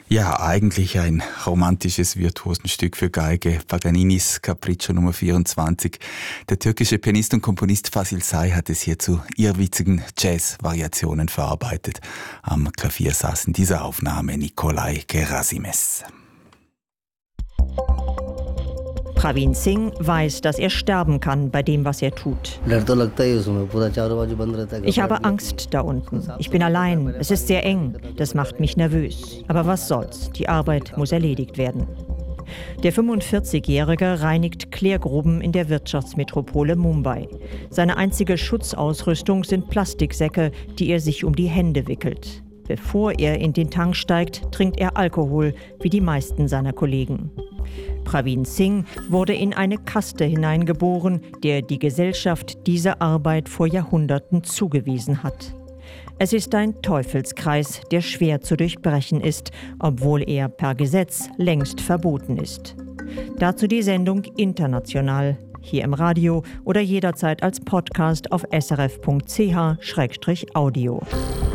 Ja, eigentlich ein romantisches Virtuosenstück für Geige, Paganinis Capriccio Nummer 24. Der türkische Pianist und Komponist Fasil Say hat es hier zu irrwitzigen Jazz-Variationen verarbeitet. Am Klavier saß in dieser Aufnahme Nikolai Gerasimes. Praveen Singh weiß, dass er sterben kann bei dem, was er tut. Ich habe Angst da unten. Ich bin allein. Es ist sehr eng. Das macht mich nervös. Aber was soll's? Die Arbeit muss erledigt werden. Der 45-Jährige reinigt Klärgruben in der Wirtschaftsmetropole Mumbai. Seine einzige Schutzausrüstung sind Plastiksäcke, die er sich um die Hände wickelt. Bevor er in den Tank steigt, trinkt er Alkohol, wie die meisten seiner Kollegen. Praveen Singh wurde in eine Kaste hineingeboren, der die Gesellschaft diese Arbeit vor Jahrhunderten zugewiesen hat. Es ist ein Teufelskreis, der schwer zu durchbrechen ist, obwohl er per Gesetz längst verboten ist. Dazu die Sendung International, hier im Radio oder jederzeit als Podcast auf srf.ch/audio.